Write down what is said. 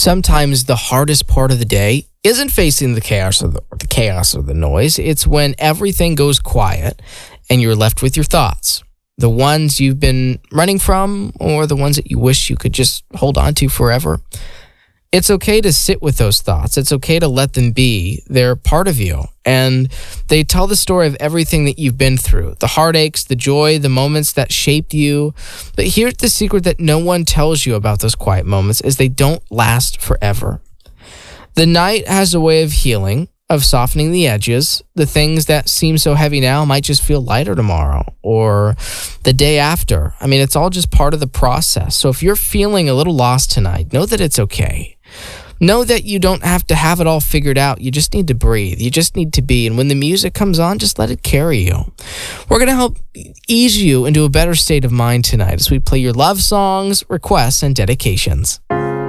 Sometimes the hardest part of the day isn't facing the noise. It's when everything goes quiet and you're left with your thoughts. The ones you've been running from or the ones that you wish you could just hold on to forever. It's okay to sit with those thoughts. It's okay to let them be. They're part of you. And they tell the story of everything that you've been through. The heartaches, the joy, the moments that shaped you. But here's the secret that no one tells you about those quiet moments is they don't last forever. The night has a way of healing, of softening the edges. The things that seem so heavy now might just feel lighter tomorrow or the day after. I mean, it's all just part of the process. So if you're feeling a little lost tonight, know that it's okay. Know that you don't have to have it all figured out. You just need to breathe. You just need to be. And when the music comes on, just let it carry you. We're going to help ease you into a better state of mind tonight as we play your love songs, requests, and dedications.